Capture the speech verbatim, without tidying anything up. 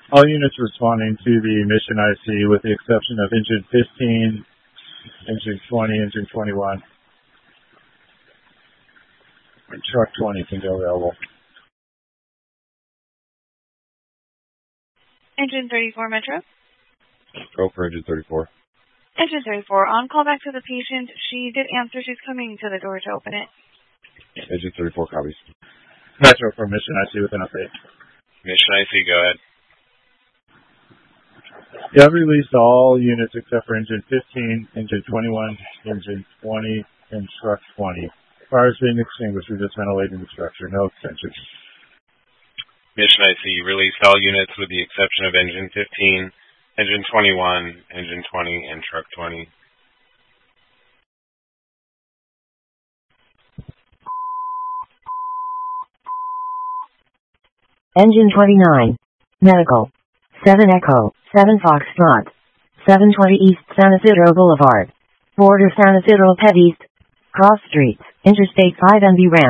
All units responding to the mission I C with the exception of engine fifteen, engine twenty, engine twenty-one, and truck twenty can go available. Engine thirty-four, Metro. Go for engine thirty-four. Engine thirty-four, on call back to the patient. She did answer. She's coming to the door to open it. Engine thirty-four copies. Metro for mission I C with an update. Mission I C, go ahead. You have released all units except for engine fifteen, engine twenty-one, engine twenty, and truck twenty. Fires being extinguished. We're just ventilating the structure. No extensions. Mission I C, released all units with the exception of engine fifteen, engine twenty-one, engine twenty, and truck twenty. Engine twenty-nine. Medical. seven Echo, seven Foxtrot. seven twenty East San Isidro Boulevard. Border San Isidro Pet East. Cross Streets. Interstate five N B Ramp.